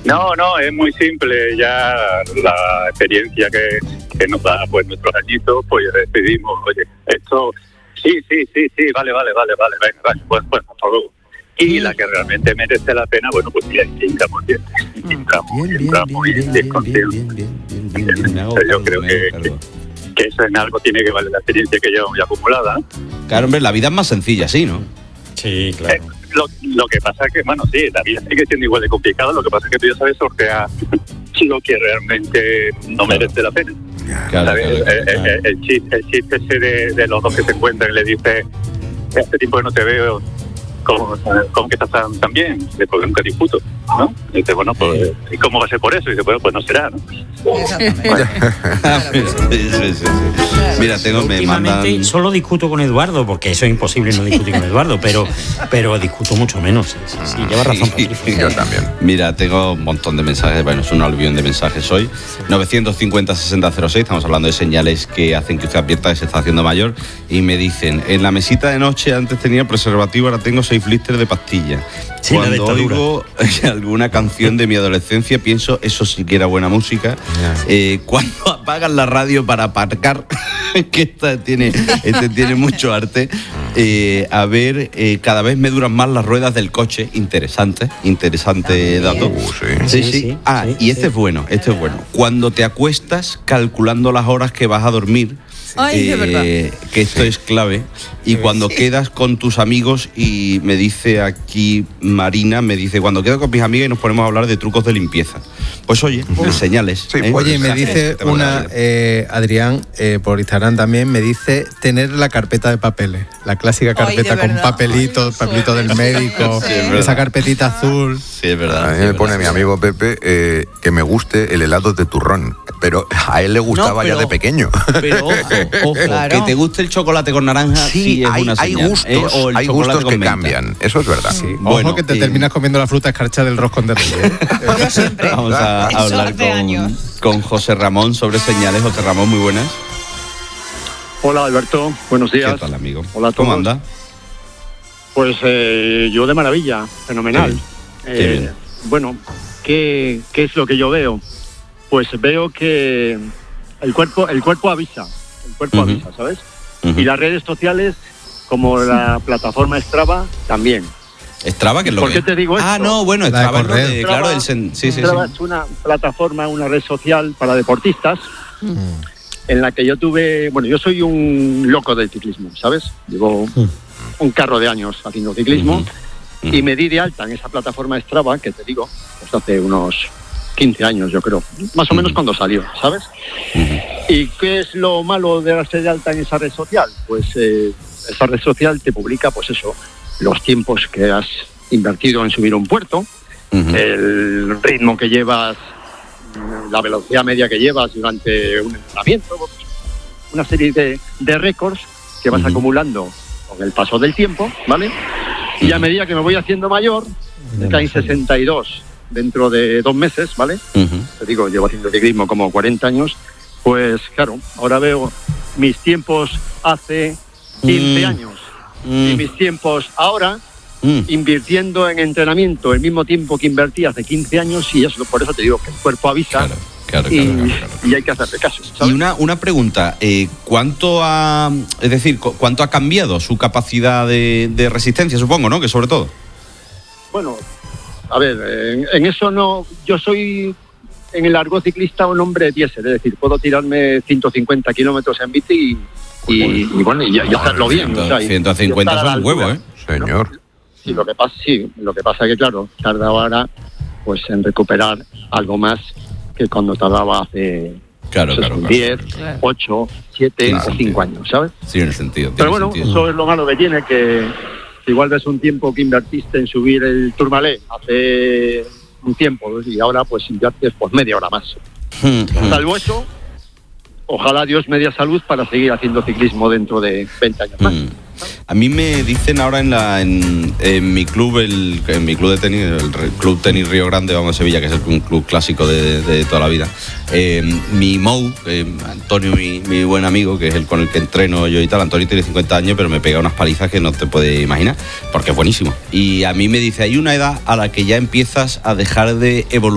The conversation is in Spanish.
No, es muy simple. Ya la experiencia que nos da pues nuestros añitos, pues decidimos, oye, esto, sí, vale, venga, pues hasta luego. Y la que realmente merece la pena, bueno, pues ya entramos bien. Yo creo que eso en algo tiene que valer la experiencia que llevamos ya acumulada. Claro, hombre, la vida es más sencilla, ¿sí, no? Sí, claro. Lo que pasa es que, bueno, sí, la vida sigue siendo igual de complicada. Lo que pasa es que tú ya sabes sortear lo que realmente no merece la pena. Claro. El chiste ese de los dos que se encuentran y le dice, hace tiempo que no te veo, ¿cómo que estás tan bien? Porque nunca discuto, ¿no? Y dice, bueno, pues, ¿y cómo va a ser por eso? Y dice, bueno, pues no será, ¿no? Sí. Mira, me mandan... solo discuto con Eduardo, porque eso es imposible no discutir con Eduardo, pero discuto mucho menos. Sí, lleva razón, Patricio. Yo también. Mira, tengo un montón de mensajes, bueno, es un aluvión de mensajes hoy. 950-6006, estamos hablando de señales que hacen que usted advierta que se está haciendo mayor, y me dicen, en la mesita de noche antes tenía preservativo, ahora tengo 6 blisters de pastillas. Sí, cuando oigo alguna canción de mi adolescencia pienso, eso sí que era buena música. Cuando apagan la radio para aparcar, que este tiene mucho arte. Cada vez me duran más las ruedas del coche. Interesante dato. Sí. Y este es bueno. Cuando te acuestas calculando las horas que vas a dormir. Ay, es verdad. Que esto es clave. Y cuando quedas con tus amigos, y me dice aquí Marina, cuando quedo con mis amigas y nos ponemos a hablar de trucos de limpieza. Pues oye, señales. Sí, oye, me dice Adrián, por Instagram también, me dice tener la carpeta de papeles. La clásica carpeta con papelito del médico, esa carpetita azul. Sí, es verdad. A mí me pone mi amigo Pepe que me guste el helado de turrón, pero a él le gustaba ya de pequeño. Pero ojo, Claro. que te guste el chocolate con naranja, sí es una hay señal. gustos, O el hay chocolate gustos con que menta. cambian, eso es verdad. Sí. Bueno, Ojo que te terminas comiendo la fruta escarcha del roscón de Reyes. Yo siempre. Vamos a Eso hablar hace años. con José Ramón sobre señales. José Ramón, muy buenas. Hola Alberto, buenos días. ¿Qué tal, amigo? Hola a todos. ¿Cómo anda? Pues yo de maravilla, fenomenal. Qué bien. Bueno, ¿qué es lo que yo veo? Pues veo que el cuerpo avisa, avisa, ¿sabes? Uh-huh. Y las redes sociales, como la plataforma Strava, también. ¿Strava qué es lo ¿Por que qué te digo esto? no, bueno, La de Strava es lo correr. de, claro, sí. Strava es una plataforma, una red social para deportistas, en la que yo soy un loco del ciclismo, ¿sabes? Llevo un carro de años haciendo ciclismo y me di de alta en esa plataforma Strava, que te digo, pues hace unos 15 años, yo creo, más o menos cuando salió, ¿sabes? ¿Y qué es lo malo de darse de alta en esa red social? Pues esa red social te publica, pues eso, los tiempos que has invertido en subir un puerto, el ritmo que llevas, la velocidad media que llevas durante un entrenamiento, una serie de récords que vas acumulando con el paso del tiempo, ¿vale? Y a medida que me voy haciendo mayor, me caen 62 dentro de 2 meses, ¿vale? Te digo, llevo haciendo ciclismo como 40 años, pues claro, ahora veo mis tiempos hace 15 años y mis tiempos ahora, invirtiendo en entrenamiento el mismo tiempo que invertí hace 15 años, y eso, por eso te digo que el cuerpo avisa. Claro. Y hay que hacerle caso, ¿sabes? Y una pregunta, ¿cuánto ha cambiado su capacidad de resistencia, supongo, ¿no? Que sobre todo. Bueno, a ver, en eso no, yo soy en el argot ciclista un hombre diésel, es decir, puedo tirarme 150 kilómetros en bici y hacerlo bien. 150 son un huevo, ¿eh? Señor. ¿No? Sí, lo que pasa es que, claro, tarda ahora pues en recuperar algo más que cuando tardaba hace 10, 8, 7 o 5 años, ¿sabes? Sí, en el sentido. Pero bueno, eso es lo malo que tiene, que igual ves un tiempo que invertiste en subir el Tourmalet hace un tiempo y ahora pues inviertes pues media hora más. Salvo eso, ojalá Dios me dé salud para seguir haciendo ciclismo dentro de 20 años más. A mí me dicen ahora en mi club, en mi club de tenis, el Club Tenis Río Grande, vamos, a Sevilla, que es un club clásico de toda la vida. Mi Mou, Antonio, mi buen amigo, que es el con el que entreno yo y tal. Antonio tiene 50 años, pero me pega unas palizas que no te puedes imaginar, porque es buenísimo. Y a mí me dice, hay una edad a la que ya empiezas a dejar de evolucionar